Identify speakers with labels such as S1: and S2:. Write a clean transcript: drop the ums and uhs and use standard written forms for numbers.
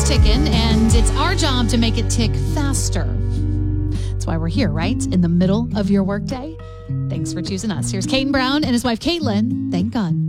S1: ticking, and it's our job to make it tick faster. That's why we're here, right? In the middle of your workday. Thanks for choosing us. Here's Caden Brown and his wife, Caitlin. Thank God.